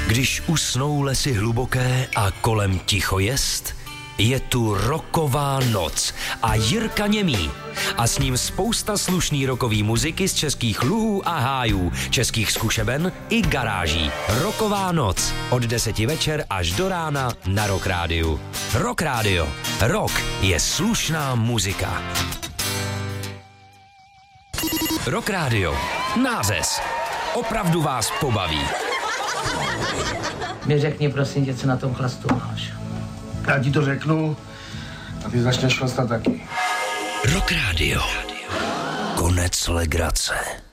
Když usnou lesy hluboké a kolem ticho jest, je tu rocková noc a Jirka Němý. A s ním spousta slušný rockový muziky z českých luhů a hájů, českých zkušeben i garáží. Rocková noc od 10 večer až do rána na Rock Rádiu. Rock Rádio. Rock je slušná muzika. Rock Rádio. Názes. Opravdu vás pobaví. Mi řekni, prosím tě, co na tom chlastu máš. Já ti to řeknu a ty začneš chlastat taky. Rock Rádio. Konec legrace.